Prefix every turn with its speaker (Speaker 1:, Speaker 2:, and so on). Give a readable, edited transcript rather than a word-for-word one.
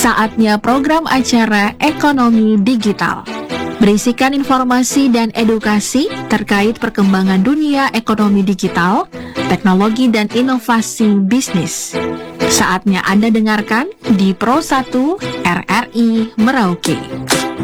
Speaker 1: Saatnya program acara Ekonomi Digital. Berisikan informasi dan edukasi terkait perkembangan dunia ekonomi digital, teknologi dan inovasi bisnis. Saatnya Anda dengarkan di Pro 1 RRI Merauke.